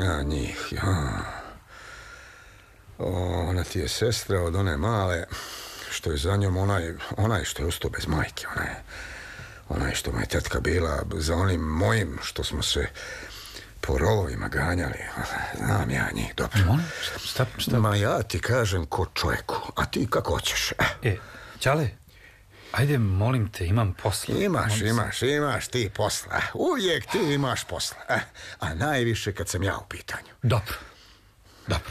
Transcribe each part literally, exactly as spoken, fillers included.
Ja njih, ja. O, ona ti je sestra od one male, što je za njom onaj, onaj što je ustao bez majke, onaj, onaj što mu je tetka bila za onim mojim, što smo se po rovovima ganjali. Znam ja njih, dobro. Molim, šta, šta? Ma ja ti kažem ko čovjeku, a ti kako hoćeš. E, Ćale, ajde, molim te, imam posla. Imaš, molim imaš, se. imaš ti posla. Uvijek ti imaš posla. A najviše kad sam ja u pitanju. Dobro, dobro.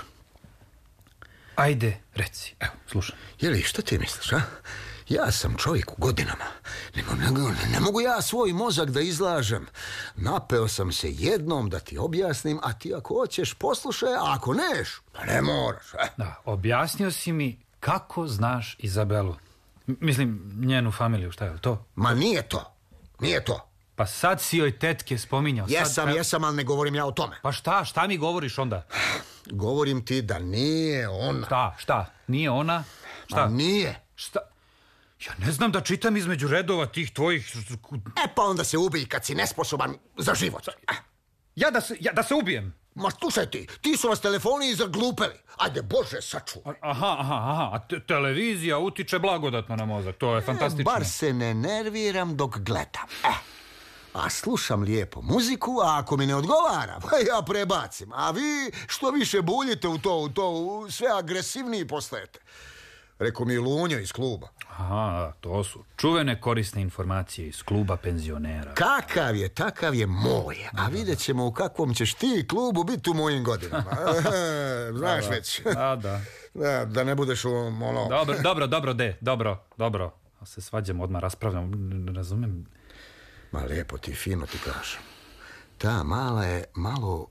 Ajde, reci, evo, slušam. Jeli, što ti misliš, a? Ja sam čovjek u godinama. Ne, ne, ne mogu ja svoj mozak da izlažem. Napeo sam se jednom da ti objasnim, a ti ako hoćeš poslušaj, a ako neš, pa ne moraš. A? Da, objasnio si mi kako znaš Izabelu. M- mislim, njenu familiju, šta je to? Ma nije to, nije to. Pa sad si joj tetke spominjao. Jesam, sad... jesam, ali ne govorim ja o tome. Pa šta, šta mi govoriš onda? Govorim ti da nije ona. Šta, šta, nije ona? Šta? Ma nije. Šta? Ja ne znam da čitam između redova tih tvojih... E pa onda se ubij kad si nesposoban za život. Ja da se, ja da se ubijem? Ma slušaj ti, ti su vas telefoni zaglupeli. Ajde, Bože, sačuvaj. Aha, aha, aha, a te, televizija utiče blagodatno na mozak, to je fantastično. E, bar se ne nerviram dok gledam. E, a slušam lijepo muziku, a ako mi ne odgovara, pa ja prebacim. A vi što više buljite u to, u to, u sve agresivniji postajete. Rekao mi Lunjo iz kluba. Aha, to su čuvene korisne informacije iz kluba penzionera. Kakav je, takav je moj. A vidjet ćemo u kakvom ćeš ti klubu biti u mojim godinama. Znaš da, već. Da, da. Da, da ne budeš u ono... Dobro, dobro, dobro, de, dobro, dobro. A se svađamo, odmah raspravljamo, ne razumijem. Ma lijepo ti, fino ti kažem. Ta mala je malo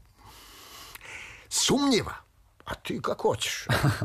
sumnjiva. A ti kako hoćeš?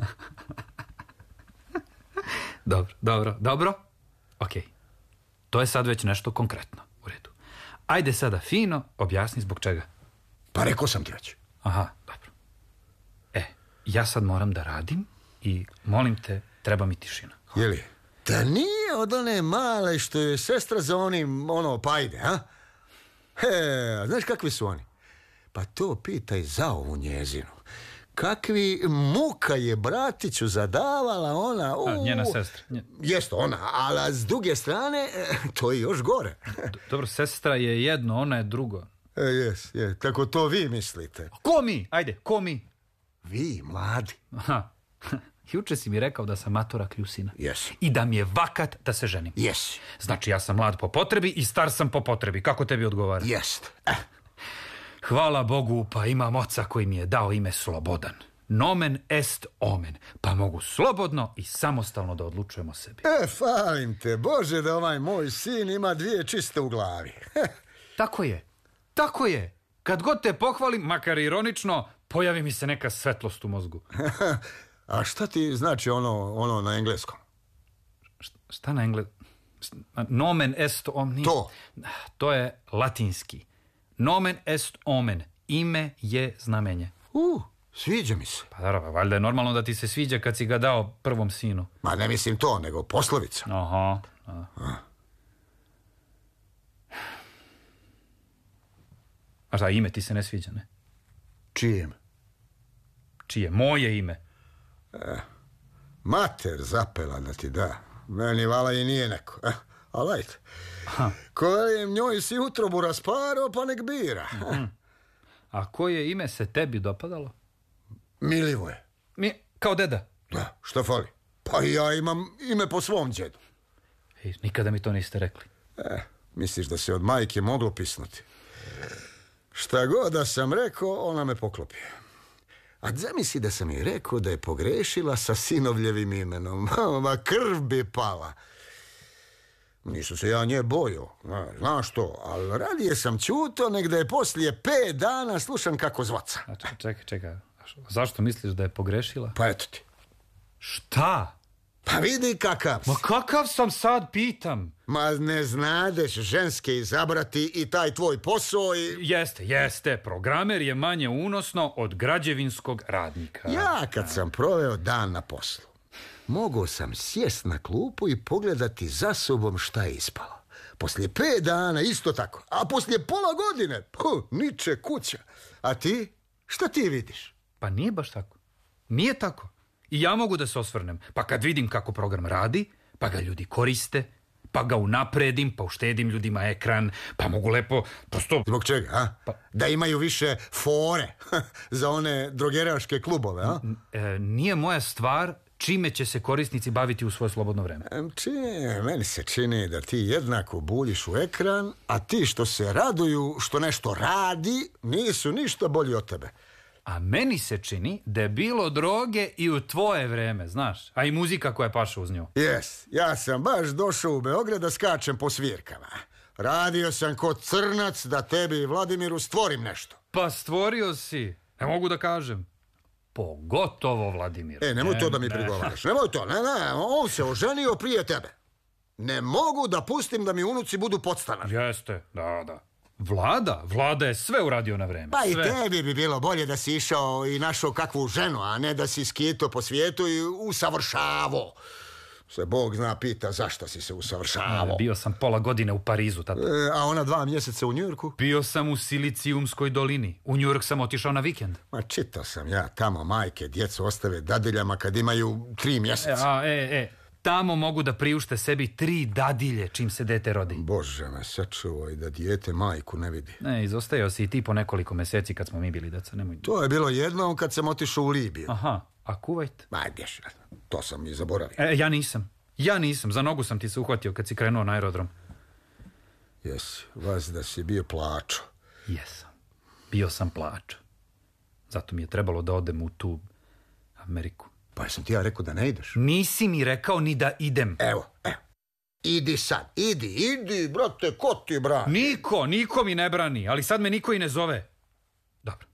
Dobro, dobro, dobro. Ok. To je sad već nešto konkretno. U redu. Ajde sada fino objasni zbog čega. Pa rekao sam ti već. Aha, dobro. E, ja sad moram da radim i molim te, treba mi tišina. Jeli? Da nije od one male što je sestra za onim, ono, pajde, a? He, znaš kakvi su oni? Pa to pitaj za ovu njezinu. Kakvi muka je bratiću zadavala ona... U, a, njena sestra. Nje... Jest ona, ali s druge strane, to je još gore. Dobro, sestra je jedno, ona je drugo. E, jes, je, kako to vi mislite. Ko mi? Ajde, ko mi? Vi, mladi. Aha. Juče si mi rekao da sam matora kljusina. Yes. I da mi je vakat da se ženim. Yes. Znači ja sam mlad po potrebi i star sam po potrebi. Kako tebi odgovara? Jest. Eh. Hvala Bogu, pa imam oca koji mi je dao ime Slobodan. Nomen est omen. Pa mogu slobodno i samostalno da odlučujem o sebi. E, falim te, Bože, da ovaj moj sin ima dvije čiste u glavi. Tako je. Tako je. Kad god te pohvalim, makar ironično, pojavi mi se neka svetlost u mozgu. A šta ti znači ono, ono na engleskom? Šta na engleskom? Nomen est omen. To. To je latinski. Nomen est omen. Ime je znamenje. Uh, sviđa mi se. Pa naravno, valjda je normalno da ti se sviđa kad si ga dao prvom sinu. Ma ne mislim to, nego poslovica. Aha. A, a šta, ime ti se ne sviđa, ne? Čije ime? Čije? Moje ime. Eh, mater zapela da ti da. Meni vala i nije neko. Eh, ali ajde. Kojem njoj si utrobu rasparo, pa nek bira. Mm-hmm. A koje ime se tebi dopadalo? Milivoje. Mi, kao deda? Da, šta fali? Pa ja imam ime po svom djedu. Ej, nikada mi to niste rekli. Eh, misliš da se od majke moglo pisnuti? Šta god da sam rekao, ona me poklopi. A zamisli da sam joj rekao da je pogrešila sa sinovljevim imenom. Ma krv bi pala. Nisu se ja nje bojio, znaš to, ali radije sam ćuto nek da je poslije pet dana slušam kako zvaca. A čekaj, čekaj, čekaj. Zašto misliš da je pogrešila? Pa eto ti. Šta? Pa vidi kakav. Ma kakav sam sad, pitam. Ma ne znadeš ženske izabrati i taj tvoj posao i... Jeste, jeste. Programer je manje unosno od građevinskog radnika. Ja kad sam proveo dan na poslu, mogao sam sjest na klupu i pogledati za sobom šta je ispalo. Poslije pet dana isto tako, a poslije pola godine, puh, niče kuća. A ti? Šta ti vidiš? Pa nije baš tako. Nije tako. I ja mogu da se osvrnem. Pa kad vidim kako program radi, pa ga ljudi koriste, pa ga unapredim, pa uštedim ljudima ekran, pa mogu lepo prosto... Zbog čega, a? Pa... Da imaju više fore za one drogeraške klubove, a? E, nije moja stvar čime će se korisnici baviti u svoje slobodno vreme. Čini, meni se čini da ti jednako buljiš u ekran, a ti što se raduju što nešto radi, nisu ništa bolji od tebe. A meni se čini da je bilo droge i u tvoje vreme, znaš, a i muzika koja paša uz nju. Jes, ja sam baš došao u Beograd da skačem po svirkama. Radio sam kod crnac da tebi i Vladimiru stvorim nešto. Pa stvorio si, ne mogu da kažem. Pogotovo Vladimir. E, nemoj ne, to da mi ne. prigovaraš. Nemoj to, ne, ne, on se oženio prije tebe. Ne mogu da pustim da mi unuci budu podstanari. Jeste, da, da. Vlada, Vlada je sve uradio na vreme. Pa sve. I tebi bi bilo bolje da si išao i našao kakvu ženu, a ne da si skito po svijetu i usavršavao. Se Bog zna pita zašto si se usavršavao. Bio sam pola godine u Parizu tada. E, a ona dva mjeseca u Njujorku? Bio sam u Silicijumskoj dolini. U Njujork sam otišao na vikend. Ma čitao sam ja tamo majke djecu ostave dadiljama kad imaju tri mjeseca. A, e, e, tamo mogu da priušte sebi tri dadilje čim se dete rodi. Bože me sačuvaj da dijete majku ne vidi. Ne, izostajao si i ti po nekoliko mjeseci kad smo mi bili deca. Nemoj... To je bilo jednom kad sam otišao u Libiju. Aha, a Kuvajt? Ma gdješ, to sam i zaboravio. E, ja nisam. Ja nisam. Za nogu sam ti se uhvatio kad si krenuo na aerodrom. Jesi, vas da si bio plačo. Jesam. Bio sam plačo. Zato mi je trebalo da odem u tu Ameriku. Pa jesam ti ja rekao da ne ideš? Nisi mi rekao ni da idem. Evo, evo. Idi sad, idi, idi, brate, ko ti brani? Niko, niko mi ne brani, ali sad me niko i ne zove. Dobro.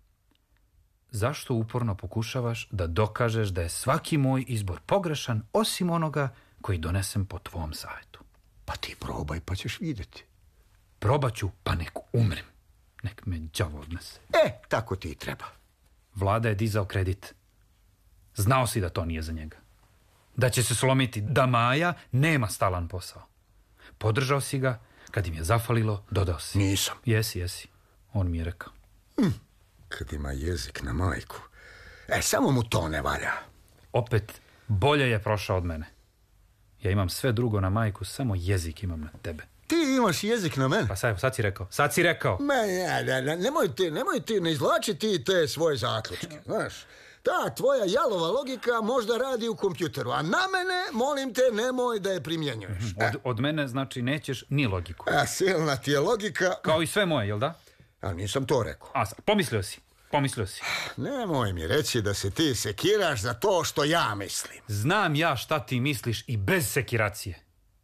Zašto uporno pokušavaš da dokažeš da je svaki moj izbor pogrešan, osim onoga koji donesem po tvom savjetu? Pa ti probaj, pa ćeš vidjeti. Probaću, pa nek umrem. Nek me đavo odnese. E, tako ti treba. Vlada je dizao kredit. Znao si da to nije za njega. Da će se slomiti, da Maja nema stalan posao. Podržao si ga, kad im je zafalilo, dodao si. Nisam. Jesi, jesi. On mi je rekao. Hm. Kad ima jezik na majku. E, samo mu to ne valja. Opet, bolje je prošao od mene. Ja imam sve drugo na majku, samo jezik imam na tebe. Ti imaš jezik na mene? Pa sad, sad si rekao, sad si rekao. Ma, ja, ja, ja, nemoj ti, nemoj ti, ne izvlači ti te svoje zaključke, znaš. Ta tvoja jalova logika možda radi u kompjuteru, a na mene, molim te, nemoj da je primjenjuješ. Od, od mene, znači, nećeš ni logiku. A silna ti je logika. Kao i sve moje, jel da? A nisam to rekao. A, pomislio si, pomislio si. Nemoj mi reći da se ti sekiraš za to što ja mislim. Znam ja šta ti misliš i bez sekiracije.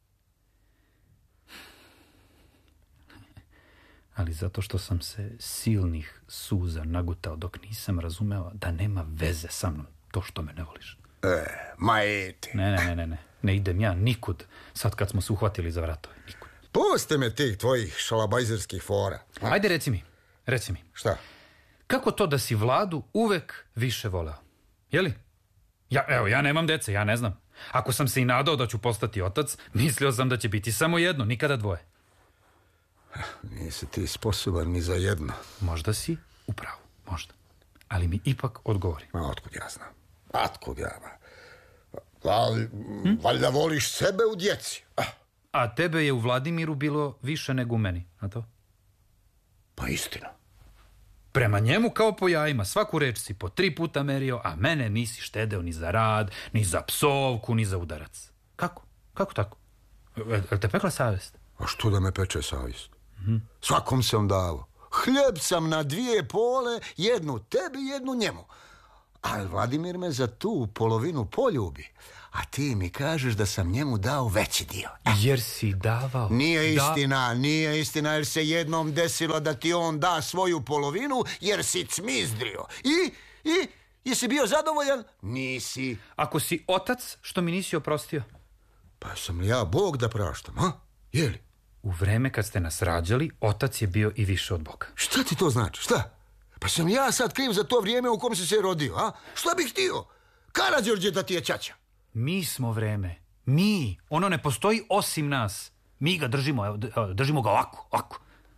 Ali zato što sam se silnih suza nagutao dok nisam razumeo da nema veze sa mnom to što me ne voliš. E, ma iti. Ne, ne, ne, ne, ne. Ne idem ja nikud sad kad smo se uhvatili za vratove. Nikud. Pusti me tih tvojih šalabajzerskih fora. A? Ajde, reci mi, reci mi. Šta? Kako to da si Vladu uvek više voleo? Jeli? Ja, evo, ja nemam dece, ja ne znam. Ako sam se i nadao da ću postati otac, mislio sam da će biti samo jedno, nikada dvoje. Nisi ti sposoban ni za jedno. Možda si upravo, možda. Ali mi ipak odgovori. Ma, otkud ja znam? Otkud ja? Ali, hm? Valjda voliš sebe u djeci. Ah. A tebe je u Vladimiru bilo više nego u meni, a to? Pa istina. Prema njemu kao po jajima, svaku reč si po tri puta merio, a mene nisi štedeo ni za rad, ni za psovku, ni za udarac. Kako? Kako tako? Je te pekla savjest? A što da me peče savjest? Mm-hmm. Svakom sam davo. Hljeb sam na dvije pole, jednu tebi, jednu njemu. Ali Vladimir me za tu polovinu poljubi. A ti mi kažeš da sam njemu dao veći dio. Eh. Jer si davao. Nije istina, da... nije istina, jer se jednom desilo da ti on da svoju polovinu, jer si cmizdrio. I, i, jesi bio zadovoljan? Nisi. Ako si otac, što mi nisi oprostio? Pa sam li ja Bog da praštam, a? Jeli? U vreme kad ste nas rađali, otac je bio i više od Boga. Šta ti to znači, šta? Pa sam ja sad kriv za to vrijeme u kom si se rodio, a? Šta bih htio? Karađorđe da ti je ćaća. Mi smo vreme. Mi. Ono ne postoji osim nas. Mi ga držimo, evo, držimo ga ovako, ovako.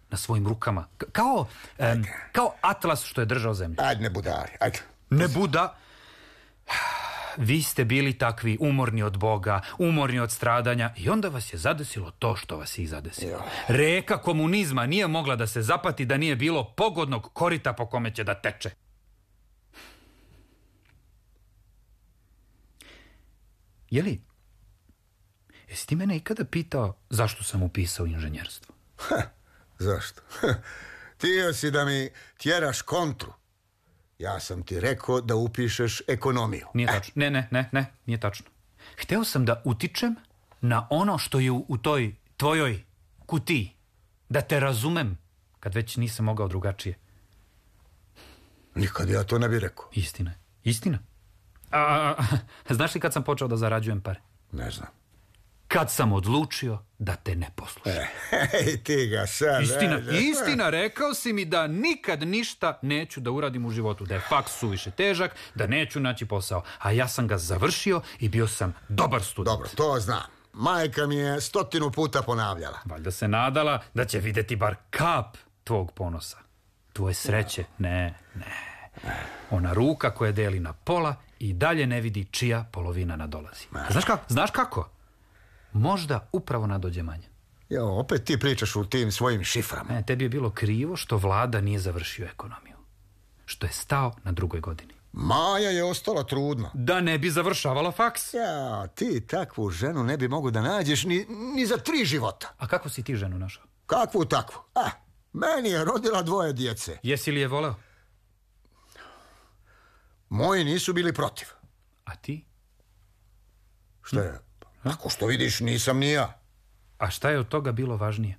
na svojim rukama. K- kao, em, kao atlas što je držao zemlju. Ajde, ne budari, ajde. Ne buda. Vi ste bili takvi, umorni od Boga, umorni od stradanja i onda vas je zadesilo to što vas je i zadesilo. Reka komunizma nije mogla da se zapati da nije bilo pogodnog korita po kome će da teče. Jeli, jesi ti mene ikada pitao zašto sam upisao inženjerstvo? Ha, zašto? Tio si da mi tjeraš kontru. Ja sam ti rekao da upišeš ekonomiju. Nije tačno. Ne, ne, ne, ne, nije tačno. Hteo sam da utičem na ono što je u, u toj tvojoj kutiji. Da te razumem, kad već nisam mogao drugačije. Nikad ja to ne bih rekao. Istina je. Istina. A, a, a, znaš li kad sam počeo da zarađujem pare? Ne znam. Kad sam odlučio da te ne poslušam. E, hej, ti ga sad. Istina, ajde. istina, rekao si mi da nikad ništa neću da uradim u životu. Da je faks suviše težak, da neću naći posao. A ja sam ga završio i bio sam dobar student. Dobro, to znam. Majka mi je stotinu puta ponavljala. Valjda se nadala da će vidjeti bar kap tvog ponosa. Tvoje sreće. Ne, ne. Ona ruka koja deli na pola i dalje ne vidi čija polovina nadolazi. Znaš kako? Znaš kako? Možda upravo nadođe manje. Jo, opet ti pričaš u tim svojim šiframa. Ne, tebi je bilo krivo što vlada nije završio ekonomiju. Što je stao na drugoj godini. Maja je ostala trudna. Da ne bi završavala faks. Ja, ti takvu ženu ne bi mogu da nađeš ni, ni za tri života. A kako si ti ženu našao? Kakvu takvu? A, meni je rodila dvoje djece. Jesi li je voleo? Moji nisu bili protiv. A ti? Šta je? Ako što vidiš, nisam ni ja. A šta je od toga bilo važnije?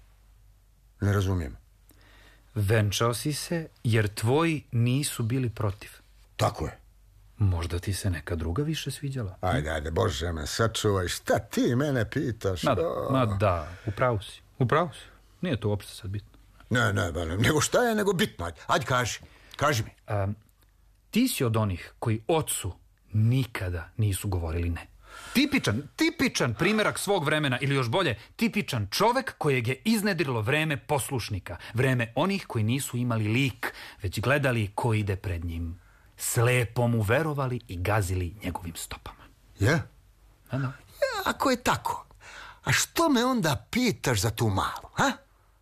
Ne razumijem. Venčao si se jer tvoji nisu bili protiv. Tako je. Možda ti se neka druga više sviđala. Ajde, ajde, Bože me, sačuvaj. Šta ti mene pitaš? Ma da, ma da, upravo si. Upravo si. Nije to uopšte sad bitno. Ne, ne, ne, nego šta je nego bitno? Ajde, ajde kaži, kaži mi. Um, ti si od onih koji ocu nikada nisu govorili ne. Tipičan, tipičan primjerak svog vremena, ili još bolje, tipičan čovek kojeg je iznedrilo vreme poslušnika. Vreme onih koji nisu imali lik, već gledali ko ide pred njim. Slepo mu verovali i gazili njegovim stopama. Je? A da. Ja, ako je tako, a što me onda pitaš za tu malu, ha?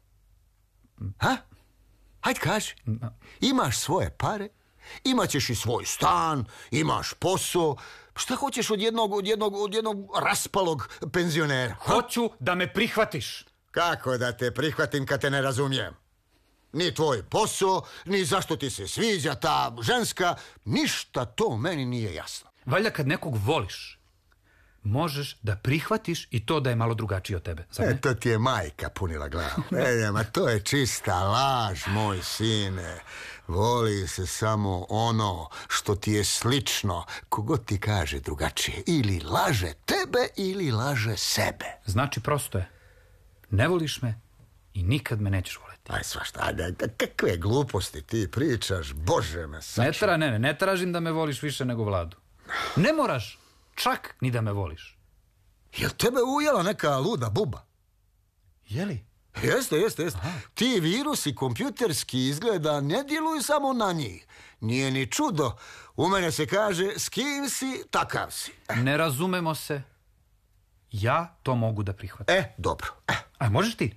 Ha? Hajde kaži. Imaš svoje pare, imaćeš i svoj stan, imaš posao. Šta hoćeš od jednog, od jednog, od jednog raspalog penzionera? Hoću da me prihvatiš. Kako da te prihvatim kad te ne razumijem? Ni tvoj posao, ni zašto ti se sviđa ta ženska, ništa to meni nije jasno. Valjda kad nekog voliš, možeš da prihvatiš i to da je malo drugačiji od tebe. Zar ne? Eto ti je majka punila glavu. E, ma to je čista laž, moj sine. Voli se samo ono što ti je slično, kogod ti kaže drugačije. Ili laže tebe, ili laže sebe. Znači prosto je. Ne voliš me i nikad me nećeš voleti. Aj, svašta, ajde, kakve gluposti ti pričaš, Bože me sačuvaj. Ne, tra, ne, ne, ne tražim da me voliš više nego Vladu. Ne moraš čak ni da me voliš. Jel tebe ujela neka luda buba? Jeli? Jeste, jeste, jeste. Aha. Ti virusi kompjuterski izgleda ne djeluju samo na njih. Nije ni čudo. U mene se kaže s kim si, takav si. Ne razumemo se. Ja to mogu da prihvatim. E, dobro. E. A možeš ti?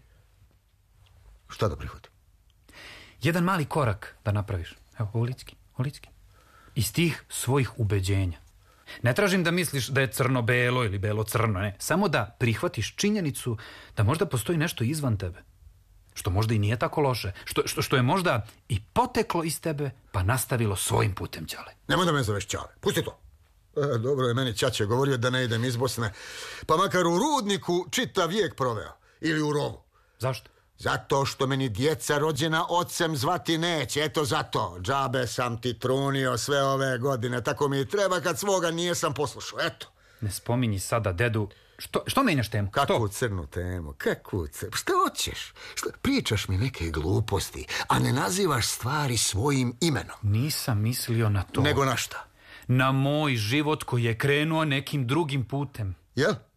Šta da prihvatim? Jedan mali korak da napraviš. Evo, olicki, olicki. Iz tih svojih ubeđenja. Ne tražim da misliš da je crno-belo ili belo-crno, ne. Samo da prihvatiš činjenicu da možda postoji nešto izvan tebe. Što možda i nije tako loše. Što, što, što je možda i poteklo iz tebe pa nastavilo svojim putem, Ćale. Nemoj da me zoveš Ćale. Pusti to. E, dobro je meni ćaće govorio da ne idem iz Bosne. Pa makar u Rudniku čitav vijek proveo. Ili u rovu. Zašto? Zato što meni djeca rođena ocem zvati neće. Eto zato. Džabe sam ti trunio sve ove godine. Tako mi i treba kad svoga nijesam poslušao. Eto. Ne spominji sada dedu. Što, što menjaš temu? Kakvu crnu temu? Kakvu crnu? Šta hoćeš? Šta? Pričaš mi neke gluposti, a ne nazivaš stvari svojim imenom. Nisam mislio na to. Nego na šta? Na moj život koji je krenuo nekim drugim putem. Jel?